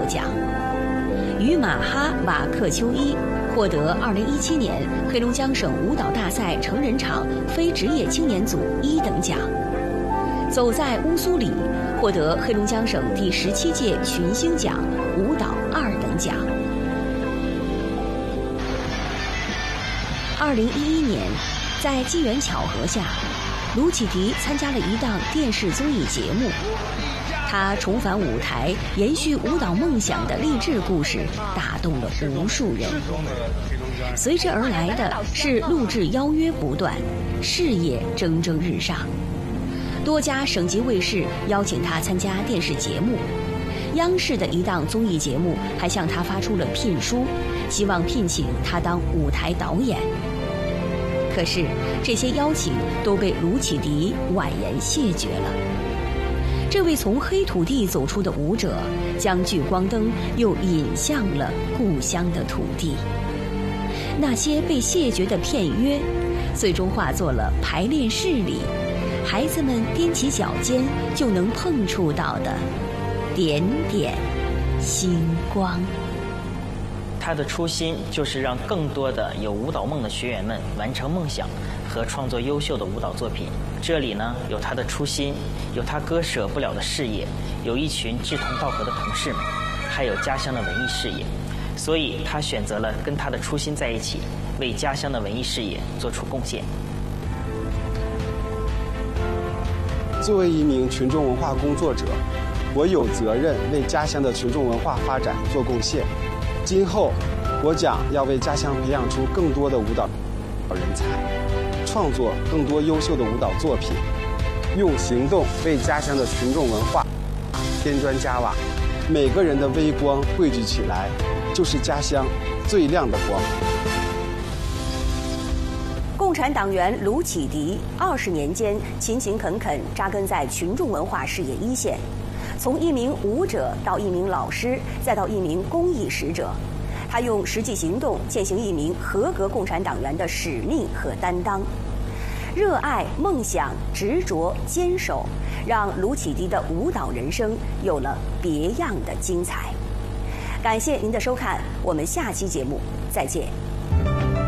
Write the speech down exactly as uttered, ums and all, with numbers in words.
奖。于马哈瓦克丘伊获得二零一七年黑龙江省舞蹈大赛成人场非职业青年组一等奖。走在乌苏里获得黑龙江省第十七届群星奖舞蹈二等奖。二零一一年，在机缘巧合下，卢启迪参加了一档电视综艺节目。他重返舞台，延续舞蹈梦想的励志故事，打动了无数人。随之而来的是录制邀约不断，事业蒸蒸日上。多家省级卫视邀请他参加电视节目，央视的一档综艺节目还向他发出了聘书，希望聘请他当舞台导演。可是这些邀请都被卢启迪婉言谢绝了。这位从黑土地走出的舞者，将聚光灯又引向了故乡的土地。那些被谢绝的片约，最终化作了排练室里孩子们踮起脚尖就能碰触到的点点星光。 他的初心就是让更多的有舞蹈梦的学员们完成梦想和创作优秀的舞蹈作品。这里呢，有他的初心，有他割舍不了的事业，有一群志同道合的同事们，还有家乡的文艺事业。所以他选择了跟他的初心在一起，为家乡的文艺事业做出贡献。 作为一名群众文化工作者，我有责任为家乡的群众文化发展做贡献。今后，我将要为家乡培养出更多的舞蹈人才，创作更多优秀的舞蹈作品，用行动为家乡的群众文化添砖加瓦。每个人的微光汇聚起来，就是家乡最亮的光。 共产党员卢启迪二十年间勤勤恳恳扎根在群众文化事业一线，从一名舞者到一名老师，再到一名公益使者，他用实际行动践行一名合格共产党员的使命和担当。热爱、梦想、执着、坚守，让卢启迪的舞蹈人生有了别样的精彩。感谢您的收看，我们下期节目再见。